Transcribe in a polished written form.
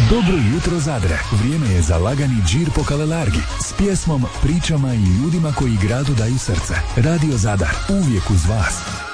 Dobro jutro Zadre, vrijeme je za lagani džir po Kalelargi s pjesmom, pričama i ljudima koji gradu daju srce. Radio Zadar, uvijek uz vas.